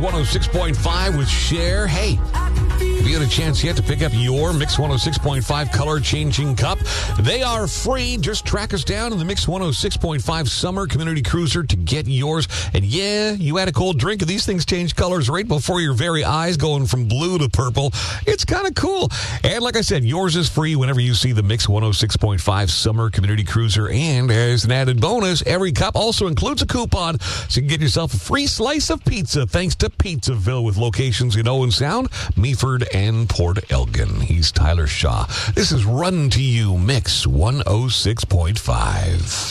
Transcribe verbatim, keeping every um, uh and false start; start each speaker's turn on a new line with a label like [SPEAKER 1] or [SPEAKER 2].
[SPEAKER 1] one oh six point five with Cher. Hey, have you had a chance yet to pick up your Mix one oh six point five color-changing cup? They are free. Just track us down in the Mix one oh six point five Summer Community Cruiser to get yours. And yeah, you had a cold drink, and these things change colors right before your very eyes, going from blue to purple. It's kind of cool. And like I said, yours is free whenever you see the Mix one oh six point five Summer Community Cruiser. And as an added bonus, every cup also includes a coupon, so you can get yourself a free slice of pizza thanks to Pizzaville, with locations in Owen Sound, Meaford, and Port Elgin. He's Tyler Shaw. This is Run to You Mix one oh six point five.